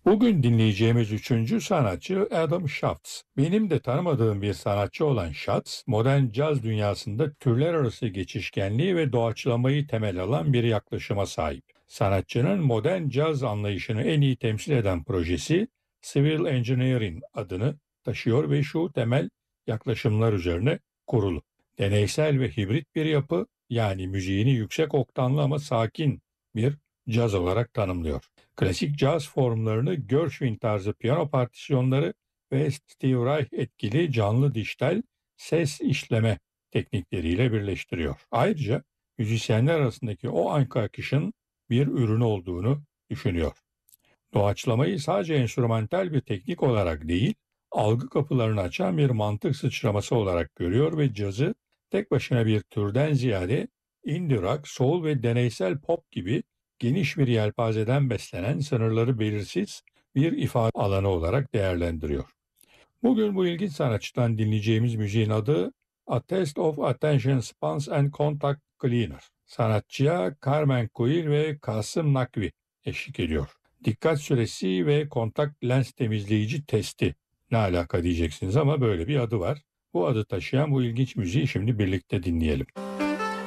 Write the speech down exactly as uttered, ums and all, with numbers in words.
Bugün dinleyeceğimiz üçüncü sanatçı Adam Schatz. Benim de tanımadığım bir sanatçı olan Schatz, modern caz dünyasında türler arası geçişkenliği ve doğaçlamayı temel alan bir yaklaşıma sahip. Sanatçının modern caz anlayışını en iyi temsil eden projesi Civil Engineering adını taşıyor ve şu temel yaklaşımlar üzerine kurulu. Deneysel ve hibrit bir yapı, yani müziğini yüksek oktanlı ama sakin bir caz olarak tanımlıyor. Klasik caz formlarını Gershwin tarzı piyano partisyonları ve Steve Reich etkili canlı dijital ses işleme teknikleriyle birleştiriyor. Ayrıca müzisyenler arasındaki o anka akışın bir ürünü olduğunu düşünüyor. Doğaçlamayı sadece enstrümantal bir teknik olarak değil, algı kapılarını açan bir mantık sıçraması olarak görüyor ve cazı tek başına bir türden ziyade indie rock, soul ve deneysel pop gibi geniş bir yelpazeden beslenen, sınırları belirsiz bir ifade alanı olarak değerlendiriyor. Bugün bu ilginç sanatçıdan dinleyeceğimiz müziğin adı A Test of Attention Spans and Contact Cleaner. Sanatçıya Carmen Kuil ve Kasım Nakvi eşlik ediyor. Dikkat süresi ve kontak lens temizleyici testi. Ne alaka diyeceksiniz ama böyle bir adı var. Bu adı taşıyan bu ilginç müziği şimdi birlikte dinleyelim.